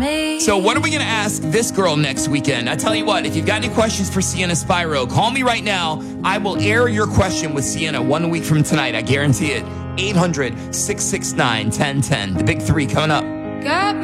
me. So what are we going to ask this girl next weekend? I tell you what, if you've got any questions for Sienna Spyro, call me right now. I will air your question with Sienna 1 week from tonight. I guarantee it. 800-669-1010. The big three coming up. Got